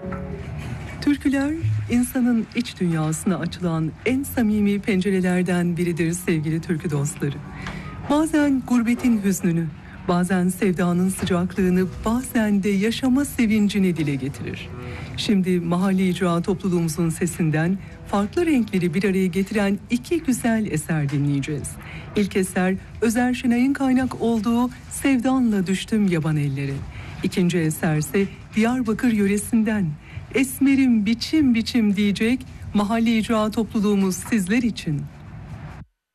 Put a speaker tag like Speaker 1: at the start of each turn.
Speaker 1: Türküler, insanın iç dünyasına açılan en samimi pencerelerden biridir sevgili türkü dostları. Bazen gurbetin hüznünü, bazen sevdanın sıcaklığını, bazen de yaşama sevincini dile getirir. Şimdi mahalli icra topluluğumuzun sesinden farklı renkleri bir araya getiren iki güzel eser dinleyeceğiz. İlk eser Özer Şenay'ın kaynak olduğu Sevdanla Düştüm Yaban Ellere. İkinci eserse Diyarbakır yöresinden Esmerim biçim biçim diyecek mahalli icra topluluğumuz sizler için.